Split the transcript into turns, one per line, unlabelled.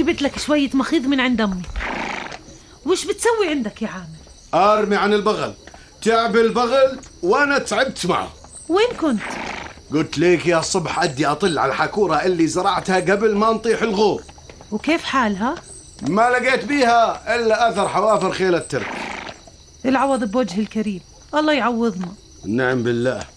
جبت لك شوية مخيض من عند أمي. وش بتسوي عندك يا عامر؟
أرمي عن البغل، تعب البغل وأنا تعبت معه.
وين كنت؟
قلت ليك يا الصبح أدي أطل على الحكورة اللي زرعتها قبل ما نطيح الغور.
وكيف حالها؟
ما لقيت بيها إلا أثر حوافر خيل الترك.
العوض بوجه الكريم، الله يعوضنا.
نعم بالله.